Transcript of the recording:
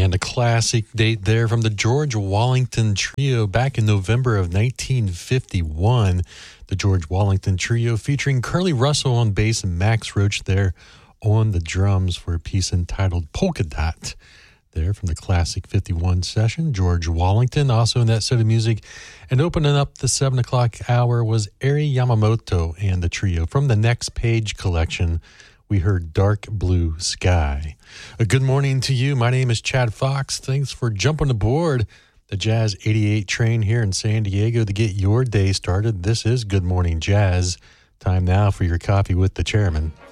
And a classic date there from the George Wallington Trio back in November of 1951. The George Wallington Trio featuring Curly Russell on bass and Max Roach there on the drums for a piece entitled Polka Dot. There from the classic 51 session, George Wallington also in that set of music. And opening up the 7 o'clock hour was Eri Yamamoto and the trio from the Next Page collection. We heard Dark Blue Sky. A good morning to you. My name is Chad Fox. Thanks for jumping aboard the Jazz 88 train here in San Diego to get your day started. This is Good Morning Jazz. Time now for your coffee with the chairman.